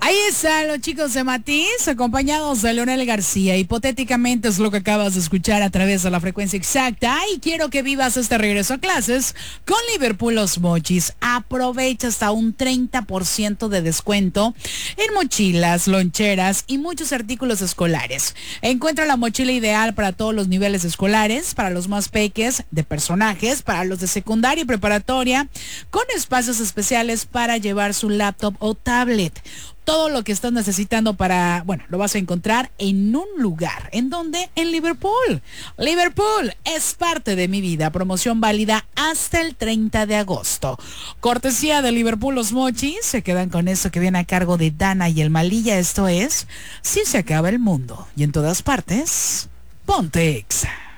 Ahí están los chicos de Matiz, acompañados de Leonel García. Hipotéticamente es lo que acabas de escuchar a través de la frecuencia exacta. Y quiero que vivas este regreso a clases con Liverpool Los Mochis. Aprovecha hasta un 30% de descuento en mochilas, loncheras y muchos artículos escolares. Encuentra la mochila ideal para todos los niveles escolares, para los más peques, de personajes, para los de secundaria y preparatoria, con espacios especiales para llevar su laptop o tablet. Todo lo que estás necesitando lo vas a encontrar en un lugar. ¿En dónde? En Liverpool. Liverpool es parte de mi vida. Promoción válida hasta el 30 de agosto. Cortesía de Liverpool Los Mochis. Se quedan con eso que viene a cargo de Dana y el Malilla. Esto es Si se acaba el mundo. Y en todas partes, ponte Exa.